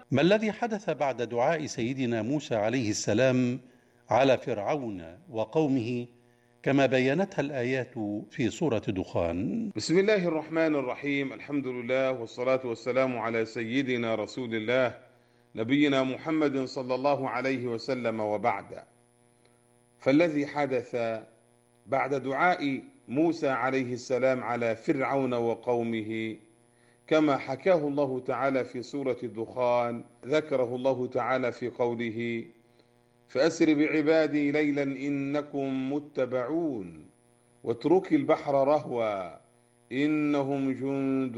ما الذي حدث بعد دعاء سيدنا موسى عليه السلام على فرعون وقومه كما بينتها الآيات في سورة دخان؟ بسم الله الرحمن الرحيم. الحمد لله والصلاة والسلام على سيدنا رسول الله نبينا محمد صلى الله عليه وسلم، وبعد. فالذي حدث بعد دعاء موسى عليه السلام على فرعون وقومه كما حكاه الله تعالى في سورة الدخان، ذكره الله تعالى في قوله: فأسر بعبادي ليلا إنكم متبعون واترك البحر رهوا إنهم جند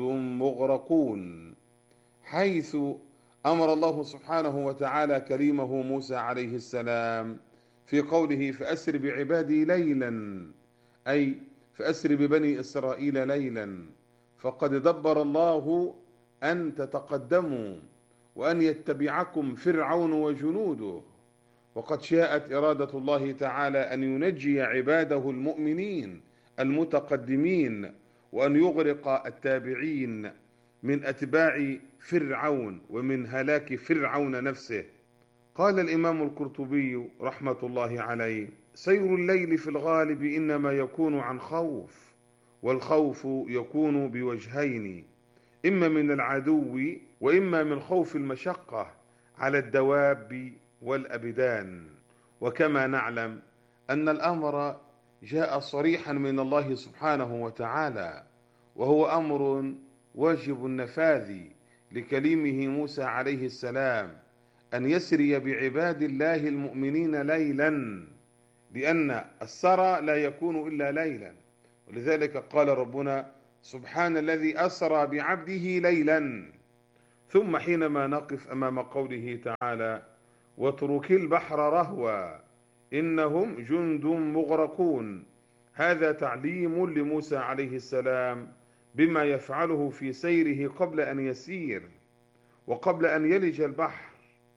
مغرقون، حيث أمر الله سبحانه وتعالى كريمه موسى عليه السلام في قوله: فأسر بعبادي ليلا، أي فأسر ببني إسرائيل ليلا، فقد دبر الله أن تتقدموا وأن يتبعكم فرعون وجنوده، وقد شاءت إرادة الله تعالى أن ينجي عباده المؤمنين المتقدمين وأن يغرق التابعين من أتباع فرعون ومن هلاك فرعون نفسه. قال الإمام القرطبي رحمة الله عليه: سير الليل في الغالب إنما يكون عن خوف، والخوف يكون بوجهين: إما من العدو وإما من خوف المشقة على الدواب والأبدان. وكما نعلم أن الأمر جاء صريحا من الله سبحانه وتعالى، وهو أمر واجب النفاذ لكليمه موسى عليه السلام أن يسري بعباد الله المؤمنين ليلا، لأن السرى لا يكون إلا ليلا. ولذلك قال ربنا: سبحان الذي أسرى بعبده ليلا. ثم حينما نقف أمام قوله تعالى: واترك البحر رهوا إنهم جند مغرقون، هذا تعليم لموسى عليه السلام بما يفعله في سيره قبل أن يسير وقبل أن يلج البحر.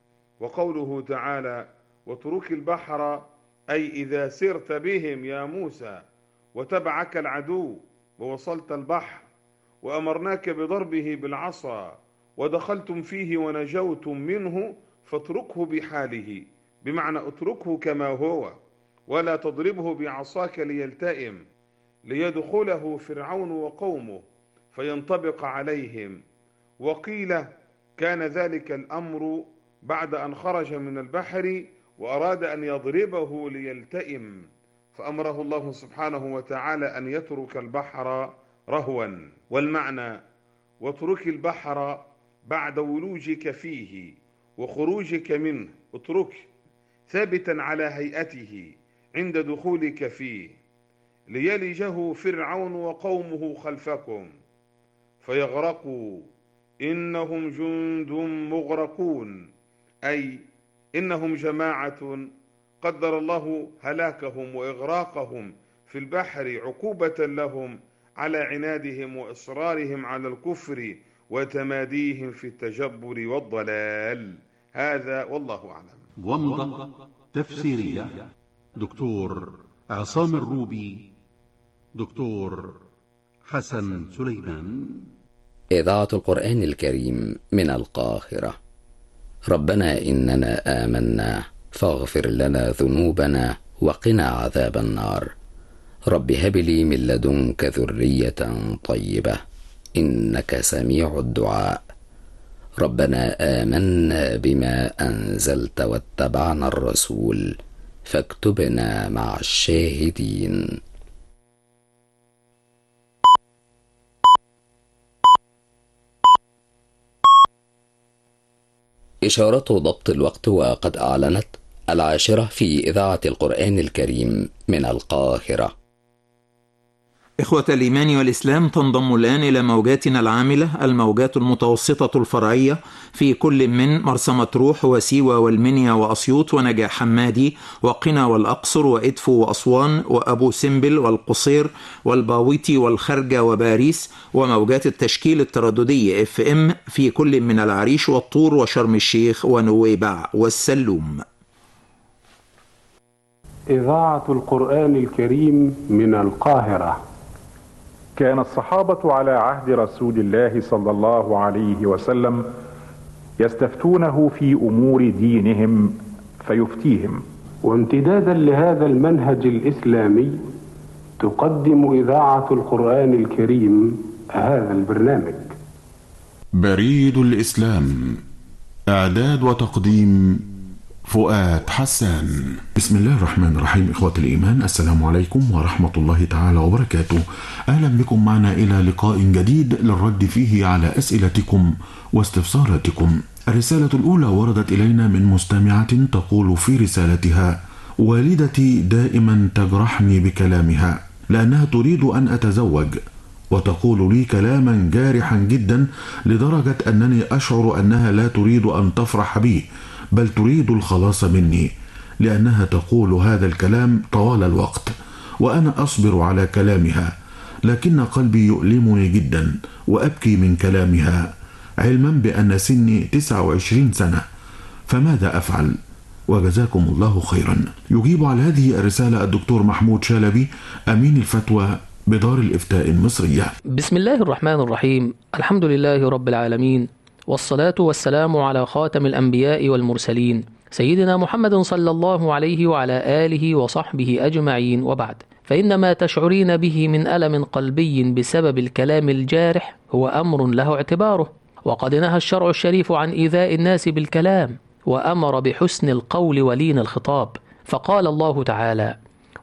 وقوله تعالى: واترك البحر، أي إذا سرت بهم يا موسى وتبعك العدو ووصلت البحر وأمرناك بضربه بالعصا ودخلتم فيه ونجوتم منه، فاتركه بحاله، بمعنى اتركه كما هو ولا تضربه بعصاك ليلتئم، ليدخله فرعون وقومه فينطبق عليهم. وقيل كان ذلك الأمر بعد أن خرج من البحر وأراد أن يضربه ليلتئم، فأمره الله سبحانه وتعالى أن يترك البحر رهوا. والمعنى: واترك البحر بعد ولوجك فيه وخروجك منه، اترك ثابتا على هيئته عند دخولك فيه، ليلجه فرعون وقومه خلفكم فيغرقوا إنهم جند مغرقون، أي إنهم جماعة قدر الله هلاكهم وإغراقهم في البحر عقوبة لهم على عنادهم وإصرارهم على الكفر وتماديهم في التجبر والضلال. هذا والله أعلم. ومضة تفسيرية دكتور عصام الروبي، دكتور حسن سليمان. إذاعة القرآن الكريم من القاهرة. ربنا إننا آمنا فاغفر لنا ذنوبنا وقنا عذاب النار. رب هب لي من لدنك ذرية طيبة إنك سميع الدعاء. ربنا آمنا بما أنزلت واتبعنا الرسول فاكتبنا مع الشاهدين. إشارة ضبط الوقت، وقد أعلنت 10:00 في إذاعة القرآن الكريم من القاهرة. إخوة الإيمان والإسلام، تنضم الآن إلى موجاتنا العاملة الموجات المتوسطة الفرعية في كل من مرسى مطروح وسيوة والمنيا وأسيوط ونجع حمادي وقنا والأقصر وإدفو وأسوان وأبو سمبل والقصير والباويتي والخرجة وباريس، وموجات التشكيل الترددي FM في كل من العريش والطور وشرم الشيخ ونويبع والسلوم. إذاعة القرآن الكريم من القاهرة. كان الصحابة على عهد رسول الله صلى الله عليه وسلم يستفتونه في أمور دينهم فيفتيهم. وامتدادا لهذا المنهج الإسلامي تقدم إذاعة القرآن الكريم هذا البرنامج. بريد الإسلام، إعداد وتقديم فؤاد حسان. بسم الله الرحمن الرحيم. إخوة الإيمان، السلام عليكم ورحمة الله تعالى وبركاته. أهلا بكم معنا إلى لقاء جديد للرد فيه على أسئلتكم واستفساراتكم. الرسالة الأولى وردت إلينا من مستمعة تقول في رسالتها: والدتي دائما تجرحني بكلامها لأنها تريد أن أتزوج، وتقول لي كلاما جارحا جدا لدرجة أنني أشعر أنها لا تريد أن تفرح بي، بل تريد الخلاص مني، لأنها تقول هذا الكلام طوال الوقت، وأنا أصبر على كلامها، لكن قلبي يؤلمني جدا وأبكي من كلامها، علما بأن سني 29 سنة، فماذا أفعل؟ وجزاكم الله خيرا. يجيب على هذه الرسالة الدكتور محمود شلبي، أمين الفتوى بدار الإفتاء المصرية. بسم الله الرحمن الرحيم. الحمد لله رب العالمين، والصلاة والسلام على خاتم الأنبياء والمرسلين سيدنا محمد صلى الله عليه وعلى آله وصحبه أجمعين، وبعد، فإن ما تشعرين به من ألم قلبي بسبب الكلام الجارح هو أمر له اعتباره، وقد نهى الشرع الشريف عن إيذاء الناس بالكلام، وأمر بحسن القول ولين الخطاب، فقال الله تعالى: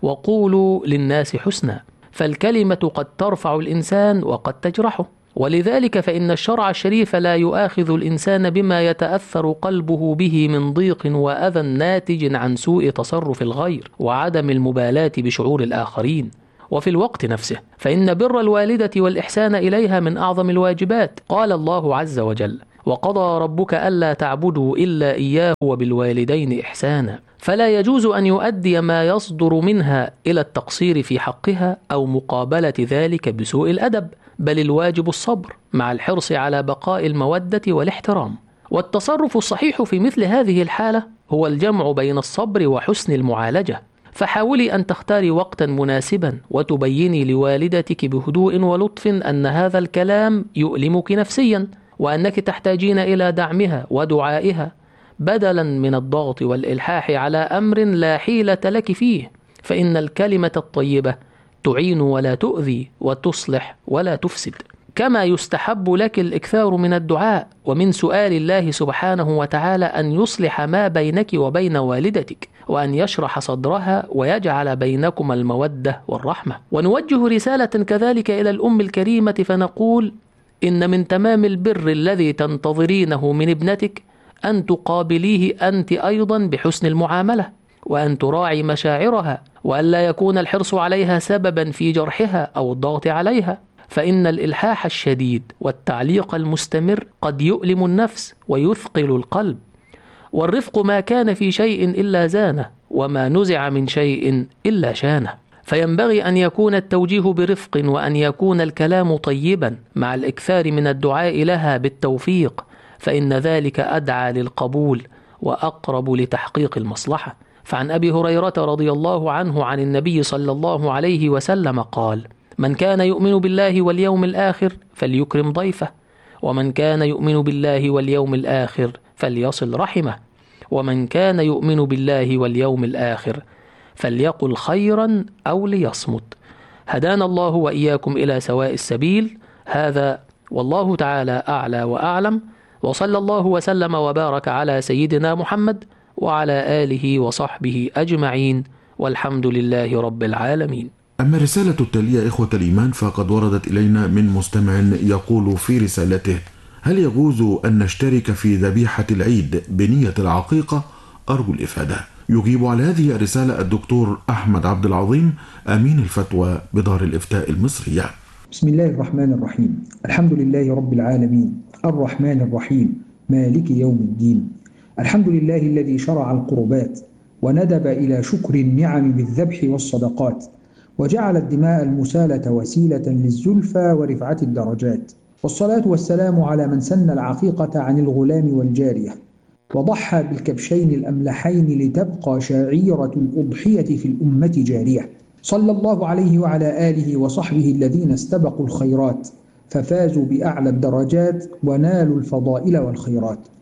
وقولوا للناس حسنا، فالكلمة قد ترفع الإنسان وقد تجرحه، ولذلك فإن الشرع الشريف لا يؤاخذ الإنسان بما يتأثر قلبه به من ضيق وأذى ناتج عن سوء تصرف الغير وعدم المبالاة بشعور الآخرين. وفي الوقت نفسه فإن بر الوالدة والإحسان إليها من أعظم الواجبات. قال الله عز وجل: وقضى ربك ألا تعبدوا إلا إياه وبالوالدين إحسانا، فلا يجوز أن يؤدي ما يصدر منها إلى التقصير في حقها أو مقابلة ذلك بسوء الأدب، بل الواجب الصبر مع الحرص على بقاء المودة والاحترام. والتصرف الصحيح في مثل هذه الحالة هو الجمع بين الصبر وحسن المعالجة، فحاولي أن تختاري وقتا مناسبا وتبيني لوالدتك بهدوء ولطف أن هذا الكلام يؤلمك نفسيا، وأنك تحتاجين إلى دعمها ودعائها بدلا من الضغط والإلحاح على أمر لا حيلة لك فيه، فإن الكلمة الطيبة تعين ولا تؤذي، وتصلح ولا تفسد. كما يستحب لك الإكثار من الدعاء ومن سؤال الله سبحانه وتعالى أن يصلح ما بينك وبين والدتك، وأن يشرح صدرها ويجعل بينكما المودة والرحمة. ونوجه رسالة كذلك إلى الأم الكريمة فنقول: إن من تمام البر الذي تنتظرينه من ابنتك أن تقابليه أنت أيضا بحسن المعاملة، وأن تراعي مشاعرها، وأن لا يكون الحرص عليها سببا في جرحها أو الضغط عليها، فإن الإلحاح الشديد والتعليق المستمر قد يؤلم النفس ويثقل القلب. والرفق ما كان في شيء إلا زانه، وما نزع من شيء إلا شانه. فينبغي أن يكون التوجيه برفق، وأن يكون الكلام طيبا مع الإكثار من الدعاء لها بالتوفيق، فإن ذلك أدعى للقبول وأقرب لتحقيق المصلحة. فعن أبي هريرة رضي الله عنه عن النبي صلى الله عليه وسلم قال: من كان يؤمن بالله واليوم الآخر فليكرم ضيفه، ومن كان يؤمن بالله واليوم الآخر فليصل رحمه، ومن كان يؤمن بالله واليوم الآخر فليقل خيرا أو ليصمت. هدانا الله وإياكم إلى سواء السبيل. هذا والله تعالى أعلى وأعلم، وصلى الله وسلم وبارك على سيدنا محمد وعلى آله وصحبه أجمعين، والحمد لله رب العالمين. أما الرسالة التالية إخوة الإيمان فقد وردت إلينا من مستمع يقول في رسالته: هل يجوز أن نشترك في ذبيحة العيد بنية العقيقة؟ أرجو الإفادة. يجيب على هذه الرسالة الدكتور أحمد عبد العظيم، أمين الفتوى بدار الإفتاء المصرية. بسم الله الرحمن الرحيم. الحمد لله رب العالمين، الرحمن الرحيم، مالك يوم الدين. الحمد لله الذي شرع القربات وندب إلى شكر النعم بالذبح والصدقات، وجعل الدماء المسالة وسيلة للزلفى ورفعة الدرجات، والصلاة والسلام على من سن العقيقة عن الغلام والجارية، وضحى بالكبشين الأملحين لتبقى شعيرة الأضحية في الأمة جارية. صلى الله عليه وعلى آله وصحبه الذين استبقوا الخيرات ففازوا بأعلى الدرجات ونالوا الفضائل والخيرات.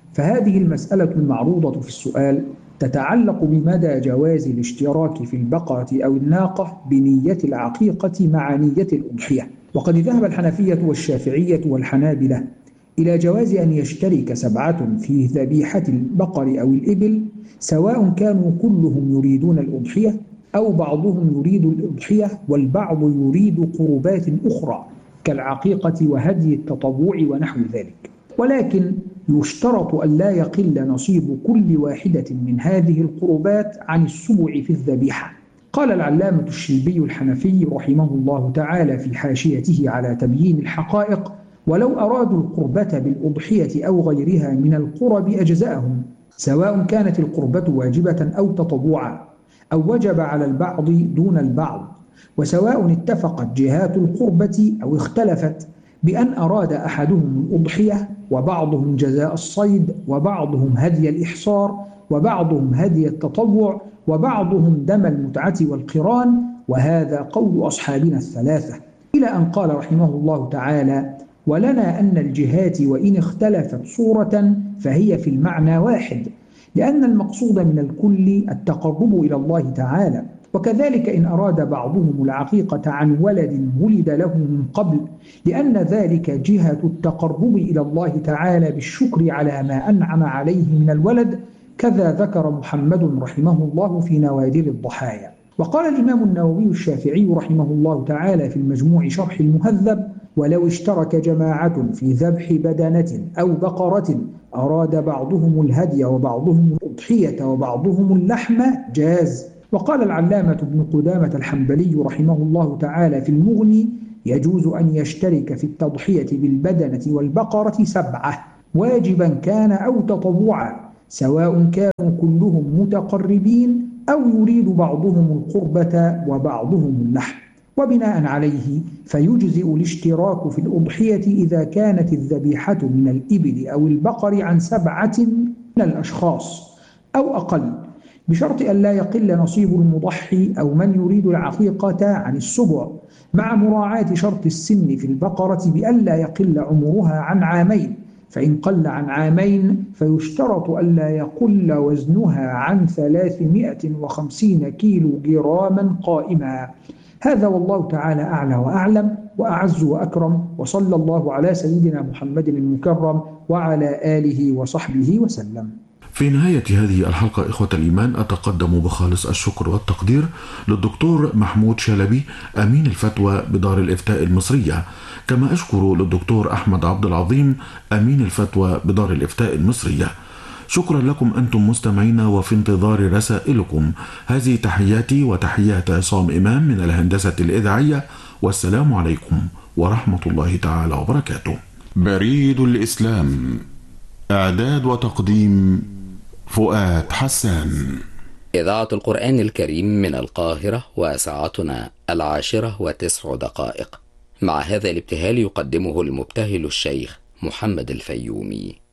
فهذه المسألة المعروضة في السؤال تتعلق بمدى جواز الاشتراك في البقرة أو الناقة بنية العقيقة مع نية الأضحية. وقد ذهب الحنفية والشافعية والحنابلة إلى جواز أن يشترك 7 في ذبيحة البقر أو الإبل، سواء كانوا كلهم يريدون الأضحية أو بعضهم يريد الأضحية والبعض يريد قربات أخرى كالعقيقة وهدي التطوع ونحو ذلك، ولكن يشترط أن لا يقل نصيب كل واحدة من هذه القربات عن السبع في الذبيحة. قال العلامة الشيبي الحنفي رحمه الله تعالى في حاشيته على تبيين الحقائق: ولو أرادوا القربة بالأضحية أو غيرها من القرب أجزأهم، سواء كانت القربة واجبة أو تطوعا، أو وجب على البعض دون البعض، وسواء اتفقت جهات القربة أو اختلفت بأن أراد أحدهم الأضحية وبعضهم جزاء الصيد وبعضهم هدي الإحصار وبعضهم هدي التطوع وبعضهم دم المتعة والقران، وهذا قول أصحابنا الثلاثة، إلى أن قال رحمه الله تعالى: ولنا أن الجهات وإن اختلفت صورة فهي في المعنى واحد، لأن المقصود من الكل التقرب إلى الله تعالى. وكذلك إن أراد بعضهم العقيقة عن ولد ولد له من قبل، لأن ذلك جهة التقرب إلى الله تعالى بالشكر على ما أنعم عليه من الولد، كذا ذكر محمد رحمه الله في نوادر الضحايا. وقال الإمام النووي الشافعي رحمه الله تعالى في المجموع شرح المهذب: ولو اشترك جماعة في ذبح بدنة أو بقرة أراد بعضهم الهدي وبعضهم الأضحية وبعضهم اللحم جاز. وقال العلامة ابن قدامة الحنبلي رحمه الله تعالى في المغني: يجوز أن يشترك في التضحية بالبدنة والبقرة 7 واجبا كان أو تطوعا، سواء كانوا كلهم متقربين أو يريد بعضهم القربة وبعضهم اللحم. وبناء عليه فيجزئ الاشتراك في الأضحية إذا كانت الذبيحة من الإبل أو البقر عن 7 من الأشخاص أو أقل، بشرط أن لا يقل نصيب المضحي أو من يريد العقيقة عن السبع، مع مراعاة شرط السن في البقرة بأن لا يقل عمرها عن 2 عام، فإن قل عن 2 عام فيشترط أن لا يقل وزنها عن 350 كيلو جراما قائما. هذا والله تعالى أعلى وأعلم وأعز وأكرم، وصلى الله على سيدنا محمد المكرم وعلى آله وصحبه وسلم. في نهاية هذه الحلقة إخوة الإيمان أتقدم بخالص الشكر والتقدير للدكتور محمود شلبي أمين الفتوى بدار الإفتاء المصرية، كما أشكر للدكتور أحمد عبد العظيم أمين الفتوى بدار الإفتاء المصرية. شكرا لكم أنتم مستمعين، وفي انتظار رسائلكم. هذه تحياتي وتحيات عصام إمام من الهندسة الإذاعية، والسلام عليكم ورحمة الله تعالى وبركاته. بريد الإسلام، إعداد وتقديم فؤاد حسان. إذاعة القرآن الكريم من القاهرة، وساعتنا 10:09. مع هذا الابتهال يقدمه المبتهل الشيخ محمد الفيومي.